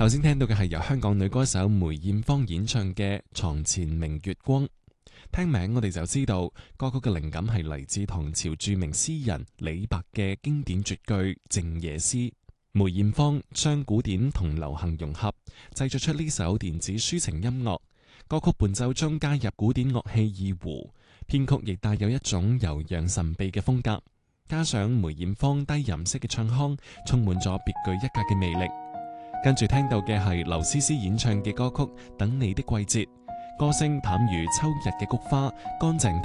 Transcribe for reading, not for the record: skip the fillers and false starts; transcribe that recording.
頭先聽到嘅係由香港女歌手梅艷芳演唱嘅《床前明月光》。聽名我哋就知道歌曲嘅靈感係嚟自唐朝著名詩人李白嘅經典絕句《靜夜思》。梅艷芳將古典同流行融合，製作出呢首電子抒情音樂。歌曲伴奏中加入古典樂器二胡，編曲亦帶有一種悠揚神秘嘅風格。加上梅艷芳低吟式嘅唱腔，充滿咗別具一格嘅魅力。跟住聽到嘅係劉詩詩演唱嘅歌曲《等你的季節》，歌聲淡如秋日嘅菊花，乾淨